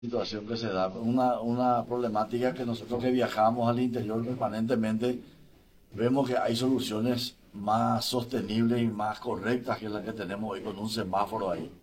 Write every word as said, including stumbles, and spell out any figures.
situación que se da, una, una problemática que nosotros que viajamos al interior permanentemente vemos que hay soluciones más sostenibles y más correctas que las que tenemos hoy con un semáforo ahí.